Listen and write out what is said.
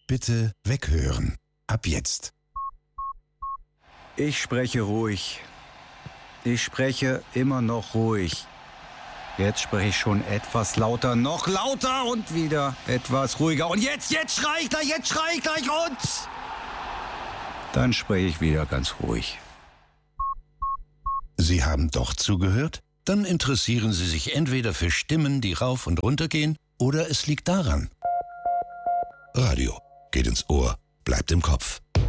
Bitte weghören. Ab jetzt. Ich spreche ruhig. Ich spreche immer noch ruhig. Jetzt spreche ich schon etwas lauter, noch lauter und wieder etwas ruhiger. Und jetzt schrei ich gleich und... Dann spreche ich wieder ganz ruhig. Sie haben doch zugehört? Dann interessieren Sie sich entweder für Stimmen, die rauf und runter gehen, oder es liegt daran. Radio geht ins Ohr, bleibt im Kopf.